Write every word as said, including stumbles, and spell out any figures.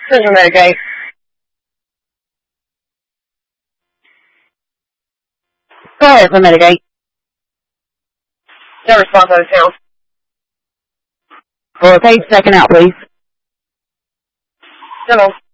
Send your mitigate. Go ahead for mitigate. No response out of town. For a page second out, please. Come on.